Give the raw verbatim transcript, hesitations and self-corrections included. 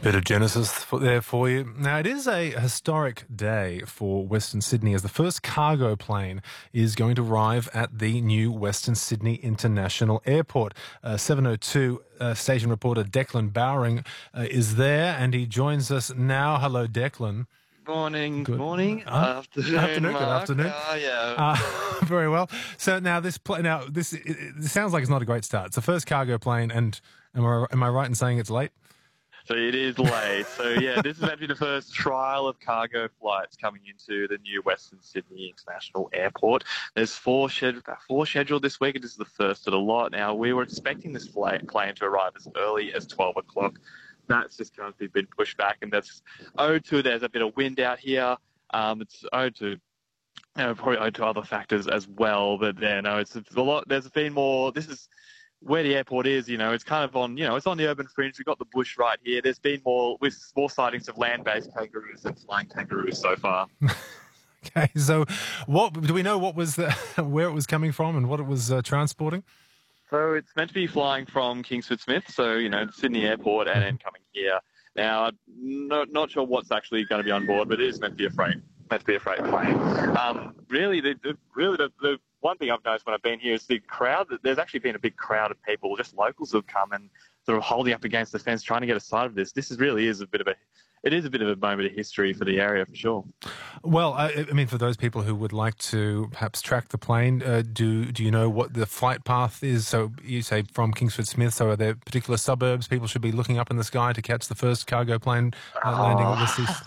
Bit of Genesis for, there for you. Now, it is a historic day for Western Sydney as the first cargo plane is going to arrive at the new Western Sydney International Airport. Uh, seven oh two uh, station reporter Declan Bowring uh, is there, and he joins us now. Hello, Declan. Morning, Good. morning, Uh, afternoon, afternoon, Mark. good afternoon. Oh, yeah. Uh, very well. So now this pl- now this it, it sounds like it's not a great start. It's the first cargo plane, and am I am I right in saying it's late? So it is late. So yeah, this is meant to be the first trial of cargo flights coming into the new Western Sydney International Airport. There's four, sched- four scheduled this week, and this is the first of the lot. Now, we were expecting this flight, plane to arrive as early as twelve o'clock. That's just currently been pushed back, and that's owed to there's a bit of wind out here. Um, it's owed to you know, probably owed to other factors as well. But then, no, it's, it's a lot. There's been more. This is where the airport is, you know, it's kind of on, you know, it's on the urban fringe. We've got the bush right here. There's been more, with more sightings of land-based kangaroos than flying kangaroos so far. Okay, so what do we know? What was the, where it was coming from and what it was uh, transporting? So it's meant to be flying from Kingsford Smith, so you know, Sydney Airport, and then coming here. Now, not not sure what's actually going to be on board, but it is meant to be a freight, meant to be a freight plane. Um, really, the, the really the, the one thing I've noticed when I've been here is the crowd. There's actually been a big crowd of people, just locals who have come and sort of holding up against the fence, trying to get a sight of this. This is really is a bit of a, it is a bit of a moment of history for the area for sure. Well, I, I mean, for those people who would like to perhaps track the plane, uh, do do you know what the flight path is? So you say from Kingsford Smith, so are there particular suburbs people should be looking up in the sky to catch the first cargo plane uh, landing on this?